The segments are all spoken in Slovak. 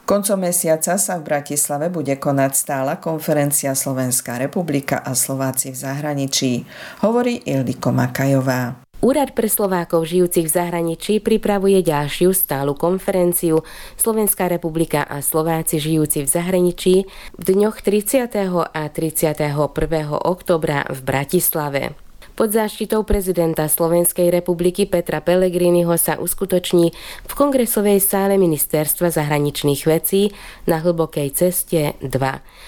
Koncom mesiaca sa v Bratislave bude konať stála konferencia Slovenská republika a Slováci v zahraničí, hovorí Ildiko Makajová. Úrad pre Slovákov žijúcich v zahraničí pripravuje ďalšiu stálu konferenciu Slovenská republika a Slováci žijúci v zahraničí v dňoch 30. a 31. októbra v Bratislave. Pod záštitou prezidenta Slovenskej republiky Petra Pellegriniho sa uskutoční v kongresovej sále Ministerstva zahraničných vecí na Hlbokej ceste 2.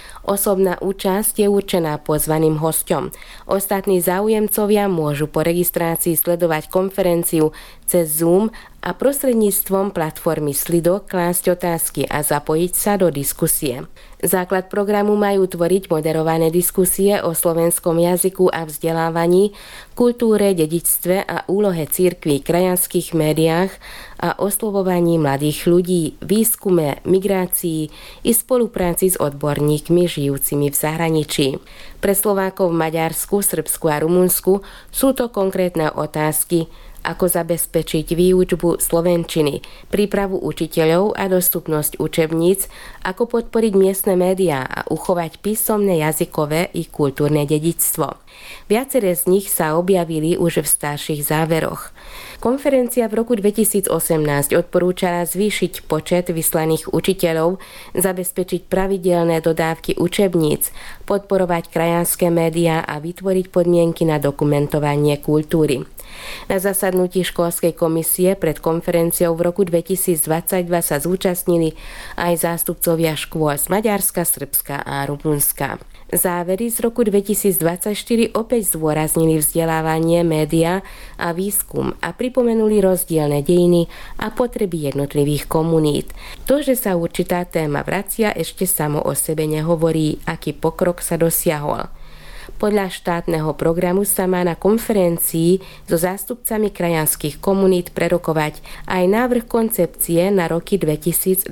Osobná účasť je určená pozvaným hosťom. Ostatní záujemcovia môžu po registrácii sledovať konferenciu cez Zoom a prostredníctvom platformy Slido klásť otázky a zapojiť sa do diskusie. Základ programu majú tvoriť moderované diskusie o slovenskom jazyku a vzdelávaní, kultúre, dedičstve a úlohe cirkví, krajanských médiách a oslovovaní mladých ľudí, výskume, migrácii i spolupráci s odborníkmi žijúcimi v zahraničí. Pre Slovákov v Maďarsku, Srbsku a Rumunsku sú to konkrétne otázky, ako zabezpečiť výučbu slovenčiny, prípravu učiteľov a dostupnosť učebníc, ako podporiť miestne médiá a uchovať písomné jazykové i kultúrne dedičstvo. Viaceré z nich sa objavili už v starších záveroch. Konferencia v roku 2018 odporúčala zvýšiť počet vyslaných učiteľov, zabezpečiť pravidelné dodávky učebníc, podporovať krajanské médiá a vytvoriť podmienky na dokumentovanie kultúry. Na zasadnutí školskej komisie pred konferenciou v roku 2022 sa zúčastnili aj zástupcovia škôl z Maďarska, Srbska a Rumunska. Závery z roku 2024 opäť zdôraznili vzdelávanie, média a výskum a pripomenuli rozdielne dejiny a potreby jednotlivých komunít. To, že sa určitá téma vracia, ešte samo o sebe nehovorí, aký pokrok sa dosiahol. Podľa štátneho programu sa má na konferencii so zástupcami krajanských komunít prerokovať aj návrh koncepcie na roky 2027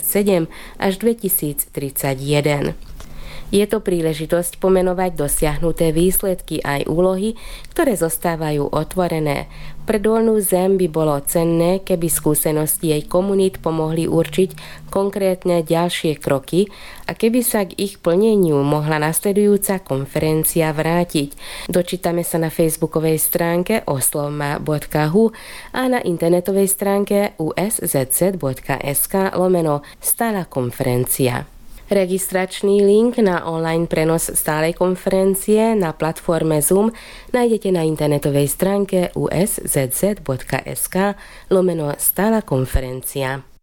až 2031. Je to príležitosť pomenovať dosiahnuté výsledky aj úlohy, ktoré zostávajú otvorené. Pre Dolnú Zem by bolo cenné, keby skúsenosti jej komunít pomohli určiť konkrétne ďalšie kroky a keby sa k ich plneniu mohla nasledujúca konferencia vrátiť. Dočítame sa na facebookovej stránke oslovma.hu a na internetovej stránke uszz.sk/stála konferencia. Registračný link na online prenos stálej konferencie na platforme Zoom nájdete na internetovej stránke uszz.sk/stála konferencia.